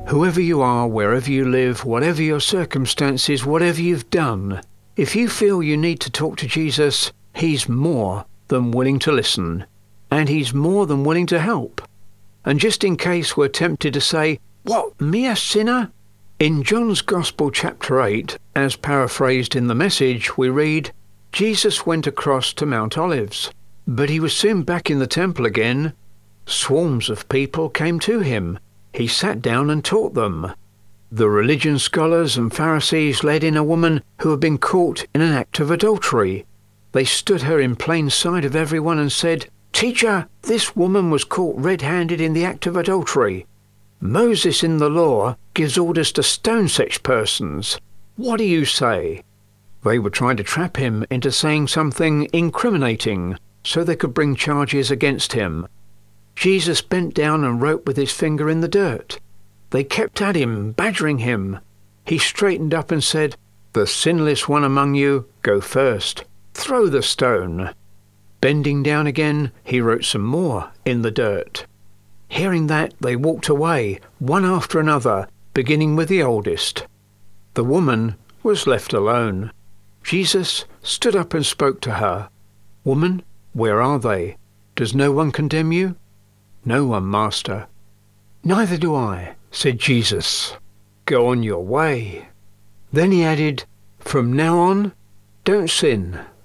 Whoever you are, wherever you live, whatever your circumstances, whatever you've done, if you feel you need to talk to Jesus, He's more than willing to listen, and He's more than willing to help. And just in case we're tempted to say, "What, me a sinner?" In John's Gospel chapter 8, as paraphrased in the Message, we read, Jesus went across to Mount Olives, but he was soon back in the temple again. Swarms of people came to him. He sat down and taught them. The religion scholars and Pharisees led in a woman who had been caught in an act of adultery. They stood her in plain sight of everyone and said, "Teacher, this woman was caught red-handed in the act of adultery. Moses in the law gives orders to stone such persons. What do you say?" They were trying to trap him into saying something incriminating so they could bring charges against him. Jesus bent down and wrote with his finger in the dirt. They kept at him, badgering him. He straightened up and said, "The sinless one among you, go first. Throw the stone." Bending down again, he wrote some more in the dirt. Hearing that, they walked away, one after another, beginning with the oldest. The woman was left alone. Jesus stood up and spoke to her. "Woman, where are they? Does no one condemn you?" "No one, Master." "Neither do I," said Jesus. "Go on your way." Then he added, "From now on, don't sin."